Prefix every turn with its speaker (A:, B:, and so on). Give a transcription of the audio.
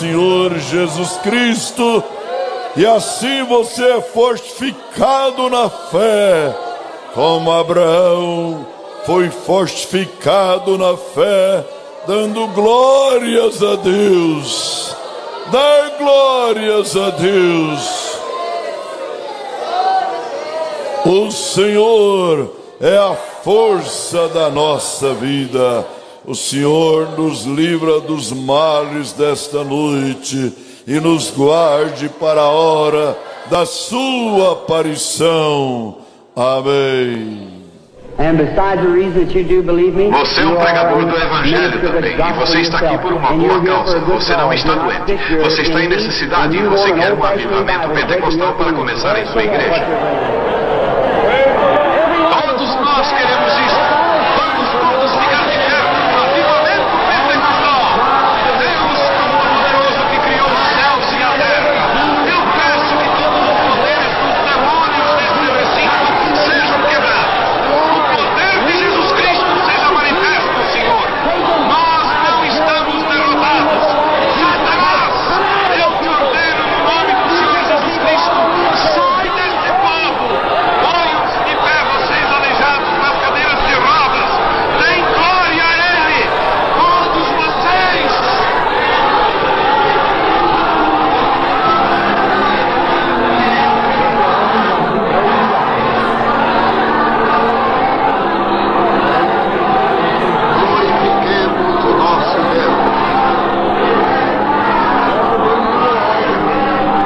A: Senhor Jesus Cristo, e assim você é fortificado na fé, como Abraão foi fortificado na fé, dando glórias a Deus. Dar glórias a Deus. O Senhor é a força da nossa vida. O Senhor nos livra dos males desta noite e nos guarde para a hora da sua aparição. Amém.
B: Você é um pregador do Evangelho também, e você está aqui por uma boa causa. Você não está doente, você está em necessidade e você quer um avivamento pentecostal para começar em sua igreja.